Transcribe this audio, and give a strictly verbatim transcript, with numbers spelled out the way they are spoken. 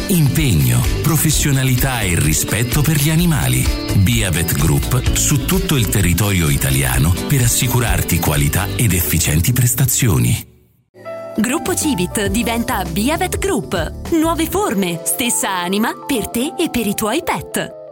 impegno, professionalità e rispetto per gli animali. Biavet Group su tutto il territorio italiano per assicurarti qualità ed efficienti prestazioni. Gruppo Civit diventa Biavet Group. Nuove forme, stessa anima per te e per i tuoi pet.